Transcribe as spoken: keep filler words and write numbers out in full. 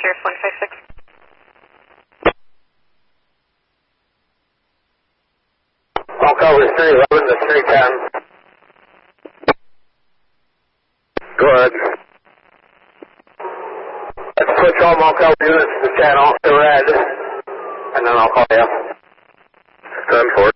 Cirrus one five six. I'll cover three eleven to three ten. Good. Let's switch all Mall Cover units to channel to red, and then I'll call you. ten four.